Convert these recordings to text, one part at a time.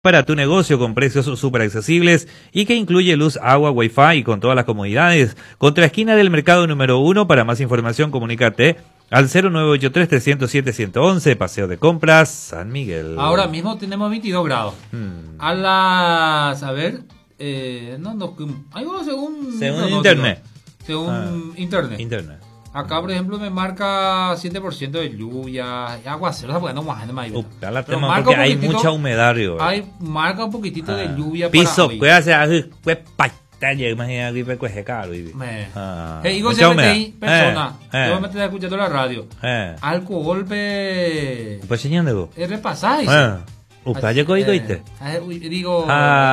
para tu negocio con precios súper accesibles y que incluye luz, agua, wifi y con todas las comodidades. Contra esquina del mercado número 1. Para más información comunícate al 0983-307-111, Paseo de Compras, San Miguel. Ahora mismo tenemos 22 grados. A las... A ver... ahí va según internet. Según internet. Acá, por ejemplo, me marca 7% de lluvia, aguacero, porque no más, porque hay mucha humedad, hay marca un poquitito de lluvia piso, para hoy. Digo siempre persona, yo me estoy escuchando la radio. Alcohol pues señor, repasáis. Digo...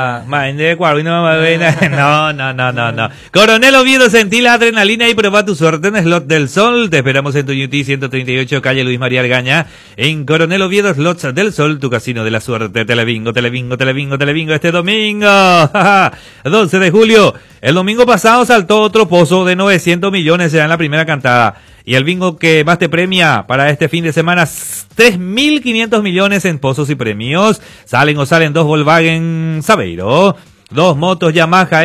No. Coronel Oviedo, sentí la adrenalina y probá tu suerte en Slot del Sol. Te esperamos en tu UT 138, calle Luis María Argaña. En Coronel Oviedo, Slots del Sol, tu casino de la suerte. Telebingo este domingo. 12 de julio. El domingo pasado saltó otro pozo de 900 millones ya en la primera cantada. Y el bingo que más te premia para este fin de semana, 3.500 millones en pozos y premios. Salen 2 Volkswagen Sabeiro, 2 motos Yamaha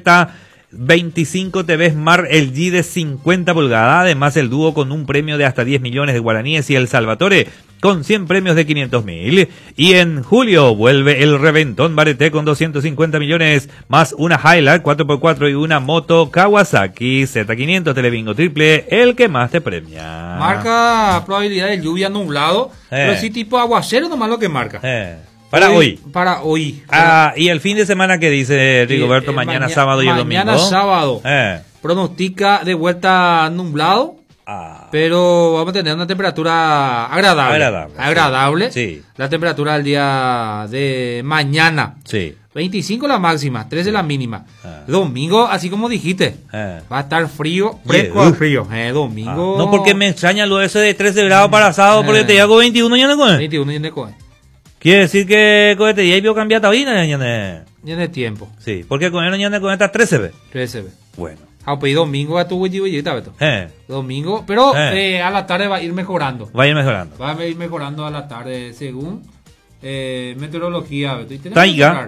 FZ25 TV Smart LG de 50 pulgadas. Además el dúo con un premio de hasta 10 millones de guaraníes y el Salvatore con 100 premios de 500.000. Y en julio vuelve el Reventón Bareté con 250 millones, más una Hilux 4x4 y una moto Kawasaki Z500 Telebingo Triple, el que más te premia. Marca probabilidad de lluvia nublado, pero sí tipo aguacero nomás lo que marca. Para hoy. Y el fin de semana que dice Rigoberto, mañana sábado y el domingo. Mañana sábado. Pronostica de vuelta nublado. Pero vamos a tener una temperatura agradable. Sí. La temperatura del día de mañana. Sí. 25 la máxima, 13 la mínima. Domingo, así como dijiste, va a estar frío, frío. Domingo. No, porque me extraña lo ese de 13 grados para sábado, porque te hago 21 ya no coge. 21 ya no coge. Quiere decir que con este día vio cambiar tabina ya de tiempo. Sí, porque con él ya no con esta 13 ve. Bueno. Pues domingo a tu huellita, Beto. Domingo, pero a la tarde va a ir mejorando. Va a ir mejorando a la tarde, según meteorología, Beto. Taiga,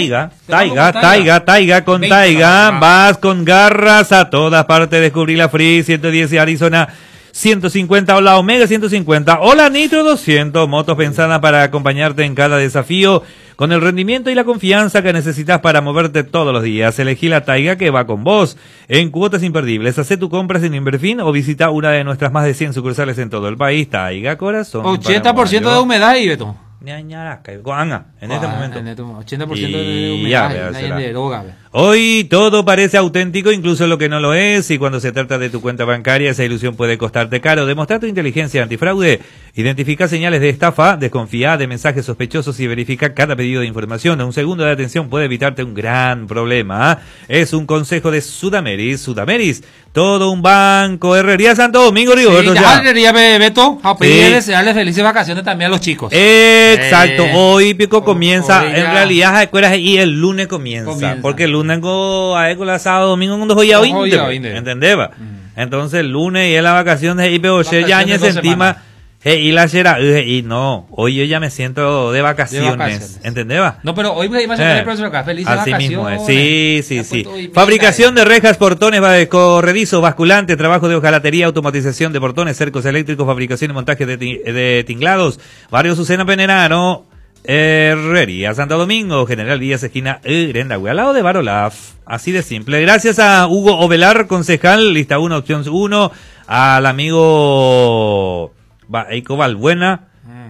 con Taiga. Vas con garras a todas partes. Descubrí la Free 110 y Arizona 150 o la Omega 150 o la Nitro 200, motos pensadas para acompañarte en cada desafío con el rendimiento y la confianza que necesitas para moverte todos los días. Elegí la Taiga que va con vos en cuotas imperdibles. Hacé tu compra sin Inverfin o visita una de nuestras más de 100 sucursales en todo el país. Taiga, corazón 80% de humedad y Beto. En este momento 80% de humedad de droga. Hoy todo parece auténtico, incluso lo que no lo es, y cuando se trata de tu cuenta bancaria esa ilusión puede costarte caro. Demostrar tu inteligencia antifraude, identifica señales de estafa, desconfía de mensajes sospechosos y verifica cada pedido de información. Un segundo de atención puede evitarte un gran problema. Es un consejo de Sudameris, todo un banco. Herrería Santo Domingo, Rigoberto. Herrería Beto, a pedir desearles felices vacaciones también a los chicos. Exacto, hoy pico comienza, en realidad las escuelas y el lunes comienza. Porque el lunes con la sábado domingo cuando voy a ¿entendés? Entonces el lunes y en las vacaciones y ya encima y la será y no, hoy yo ya me siento de vacaciones. ¿Entendés? No, pero hoy me a el profesor acá, felices vacaciones. Sí. Fabricación de rejas, portones, corredizos, basculantes, trabajo de hojalatería, automatización de portones, cercos eléctricos, fabricación y montaje de tinglados. Barrio Azucena Penerano, Herrería Santo Domingo, General Díaz, esquina Grendagüe, al lado de Barolaf. Así de simple. Gracias a Hugo Ovelar, concejal, lista 1, opción 1, al amigo Eiko Balbuena,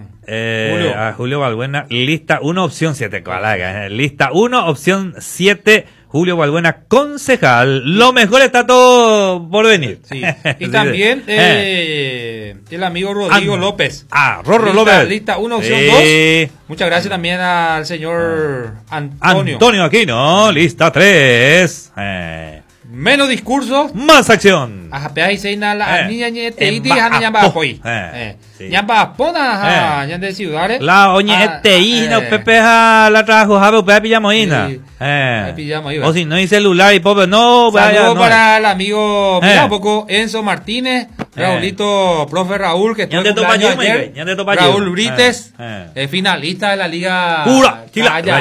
a Julio Balbuena, lista 1, opción 7, lista 1, opción 7, Julio Balbuena, concejal. Lo mejor está todo por venir. Sí. Y también el amigo Rodrigo López. Rorro López. Lista 1, opción 2. Muchas gracias también al señor Antonio Aquino, lista 3. Menos discursos, más acción. Ajapea y seina la niña iti han llama apoy. Llama pona ya de ciudades. La oñe no pepe la trajo jabe pepe pillamoina. O si no hay celular y pobre no vaya. Saludos para el amigo, mira un poco Enzo Martínez, Raulito, profe Raúl, que estuvo ayer. Raúl Brites, finalista de la Liga.